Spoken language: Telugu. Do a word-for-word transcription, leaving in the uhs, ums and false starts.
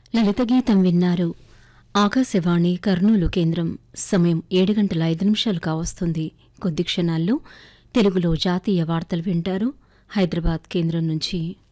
లలిత గీతం విన్నారు. ఆకాశవాణి కర్నూలు కేంద్రం. సమయం ఏడు గంటల ఐదు నిమిషాలు కావస్తుంది. కొద్ది క్షణాల్లో తెలుగులో జాతీయ వార్తలు వింటారు హైదరాబాద్ కేంద్రం నుంచి.